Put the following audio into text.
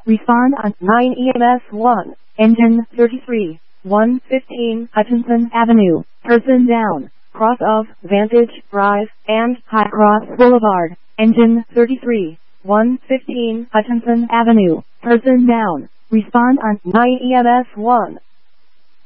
Respond on 9 EMS 1. Engine 33. 115 Hutchinson Avenue. Person down. Cross of Vantage Drive and High Cross Boulevard. Engine 33. 115 Hutchinson Avenue. Person down. Respond on 9 EMS 1.